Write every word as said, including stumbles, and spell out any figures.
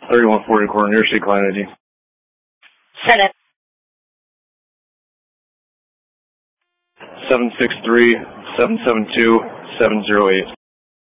thirty-one forty corner, your state client I D. Send it. seven six three, seven seven two, seven zero eight.